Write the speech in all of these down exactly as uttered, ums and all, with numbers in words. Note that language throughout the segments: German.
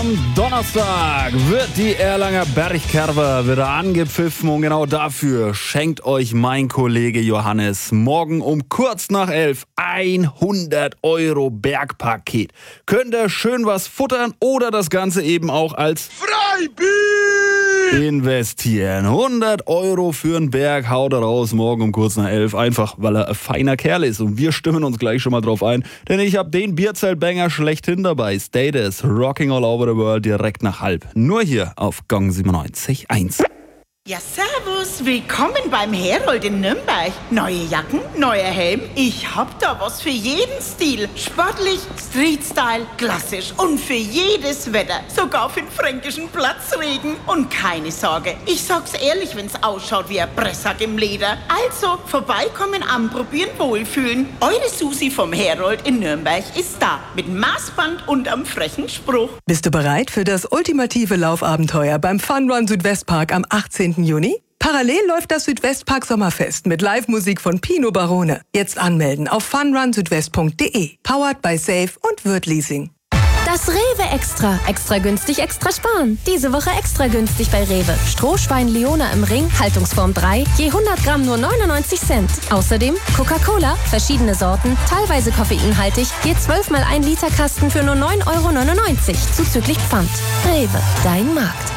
Am Donnerstag wird die Erlanger Bergkerber wieder angepfiffen und genau dafür schenkt euch mein Kollege Johannes morgen um kurz nach elf hundert Euro Bergpaket. Könnt ihr schön was futtern oder das Ganze eben auch als Freibier investieren. hundert Euro für einen Berg haut er raus morgen um kurz nach elf, einfach weil er ein feiner Kerl ist. Und wir stimmen uns gleich schon mal drauf ein, denn ich habe den Bierzelt-Banger schlechthin dabei. Status, Rocking All Over the World, direkt nach halb. Nur hier auf Gong siebenundneunzig Komma eins. Ja, servus, willkommen beim Herold in Nürnberg. Neue Jacken, neuer Helm, ich hab da was für jeden Stil. Sportlich, Street-Style, klassisch und für jedes Wetter. Sogar für den fränkischen Platzregen. Und keine Sorge, ich sag's ehrlich, wenn's ausschaut wie ein Pressack im Leder. Also, vorbeikommen, anprobieren, wohlfühlen. Eure Susi vom Herold in Nürnberg ist da. Mit Maßband und am frechen Spruch. Bist du bereit für das ultimative Laufabenteuer beim Fun Run Südwestpark am achtzehnten Juni? Parallel läuft das Südwestpark Sommerfest mit Live-Musik von Pino Barone. Jetzt anmelden auf fun run südwest punkt de. Powered by Safe und Würth Leasing. Das Rewe Extra. Extra günstig, extra sparen. Diese Woche extra günstig bei Rewe. Strohschwein Leona im Ring, Haltungsform drei, je hundert Gramm nur neunundneunzig Cent. Außerdem Coca-Cola, verschiedene Sorten, teilweise koffeinhaltig, je zwölf mal ein Liter Kasten für nur neun Euro neunundneunzig, zuzüglich Pfand. Rewe, dein Markt.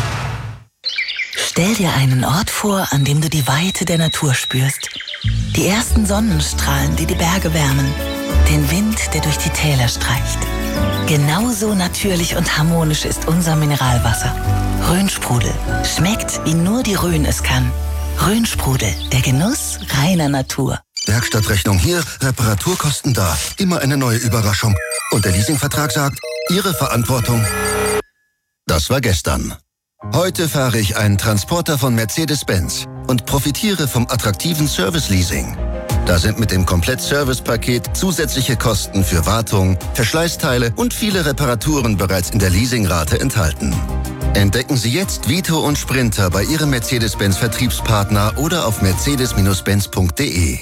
Stell dir einen Ort vor, an dem du die Weite der Natur spürst. Die ersten Sonnenstrahlen, die die Berge wärmen. Den Wind, der durch die Täler streicht. Genauso natürlich und harmonisch ist unser Mineralwasser. Rhönsprudel. Schmeckt, wie nur die Rhön es kann. Rhönsprudel, der Genuss reiner Natur. Werkstattrechnung hier, Reparaturkosten da. Immer eine neue Überraschung. Und der Leasingvertrag sagt, Ihre Verantwortung. Das war gestern. Heute fahre ich einen Transporter von Mercedes-Benz und profitiere vom attraktiven Service-Leasing. Da sind mit dem Komplett-Service-Paket zusätzliche Kosten für Wartung, Verschleißteile und viele Reparaturen bereits in der Leasingrate enthalten. Entdecken Sie jetzt Vito und Sprinter bei Ihrem Mercedes-Benz-Vertriebspartner oder auf mercedes benz punkt de.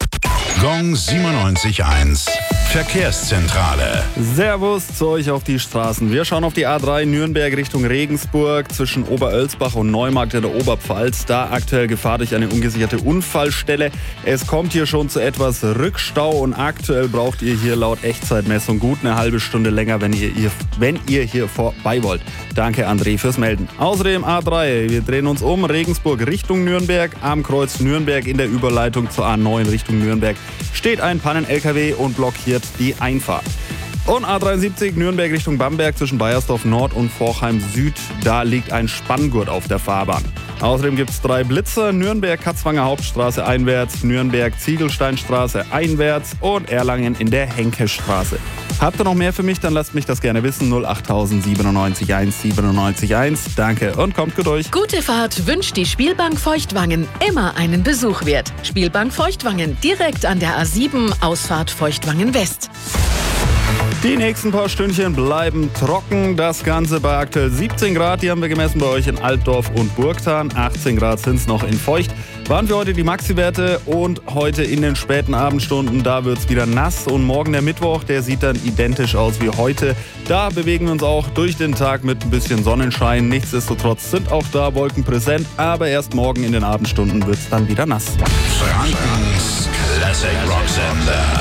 Gong siebenundneunzig Komma eins Verkehrszentrale. Servus zu euch auf die Straßen. Wir schauen auf die A drei Nürnberg Richtung Regensburg zwischen Oberölsbach und Neumarkt in der Oberpfalz. Da aktuell Gefahr durch eine ungesicherte Unfallstelle. Es kommt hier schon zu etwas Rückstau und aktuell braucht ihr hier laut Echtzeitmessung gut eine halbe Stunde länger, wenn ihr, ihr, wenn ihr hier vorbei wollt. Danke André fürs Melden. Außerdem A drei. Wir drehen uns um Regensburg Richtung Nürnberg. Am Kreuz Nürnberg in der Überleitung zur A neun Richtung Nürnberg steht ein Pannen-L K W und blockiert die Einfahrt. Und A dreiundsiebzig Nürnberg Richtung Bamberg zwischen Baiersdorf Nord und Forchheim Süd. Da liegt ein Spanngurt auf der Fahrbahn. Außerdem gibt es drei Blitzer. Nürnberg-Katzwanger Hauptstraße einwärts, Nürnberg-Ziegelsteinstraße einwärts und Erlangen in der Henkestraße. Habt ihr noch mehr für mich? Dann lasst mich das gerne wissen. null acht siebenundneunzig eins siebenundneunzig eins. Danke und kommt gut durch. Gute Fahrt wünscht die Spielbank Feuchtwangen. Immer einen Besuch wert. Spielbank Feuchtwangen, direkt an der A sieben, Ausfahrt Feuchtwangen West. Die nächsten paar Stündchen bleiben trocken. Das Ganze bei aktuell siebzehn Grad. Die haben wir gemessen bei euch in Altdorf und Burgthann. achtzehn Grad sind es noch in Feucht. Waren für heute die Maxi-Werte und heute in den späten Abendstunden, da wird es wieder nass. Und morgen der Mittwoch, der sieht dann identisch aus wie heute. Da bewegen wir uns auch durch den Tag mit ein bisschen Sonnenschein. Nichtsdestotrotz sind auch da Wolken präsent. Aber erst morgen in den Abendstunden wird es dann wieder nass. Frankens Classic Rock Sender.